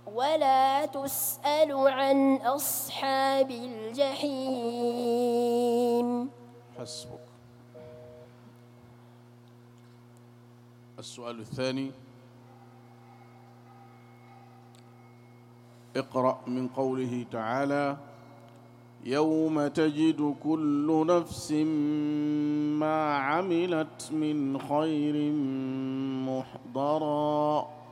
ولا تسأل عن أصحاب الجحيم. حسبك. السؤال الثاني: اقرأ من قوله تعالى: يوم تجد كل نفس ما عملت من خير محضرا.